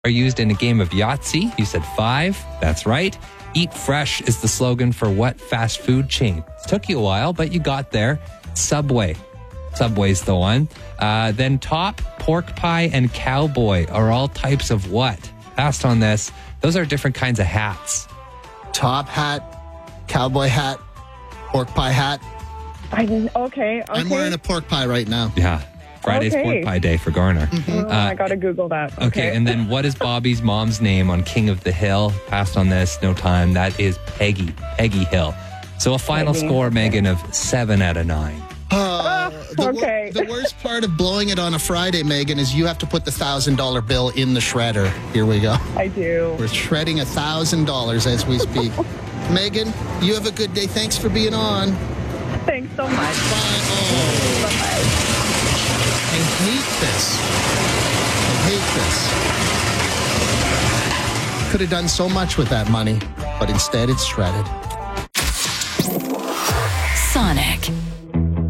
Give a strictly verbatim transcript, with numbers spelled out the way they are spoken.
are used in a game of Yahtzee? You said five. That's right. Eat fresh is the slogan for what fast food chain? It took you a while, but you got there. Subway. Subway's the one. Uh, then top, pork pie, and cowboy are all types of what? Passed on this. Those are different kinds of hats. Top hat, cowboy hat, pork pie hat. I didn't. Okay. Okay. I'm wearing a pork pie right now. Yeah. Friday's Okay. pork pie day for Garner. Oh, I gotta Google that. Okay. Okay. And then what is Bobby's mom's name on King of the Hill? Passed on this. No time. That is Peggy. Peggy Hill. So a final Peggy. score, Megan, of seven out of nine. Uh, the, wor- okay. the worst part of blowing it on a Friday, Megan, is you have to put the one thousand dollars bill in the shredder. Here we go. I do. We're shredding one thousand dollars as we speak. Megan, you have a good day. Thanks for being on. Thanks so much. Bye. Oh, Bye-bye. I hate this. I hate this. Could have done so much with that money, but instead it's shredded.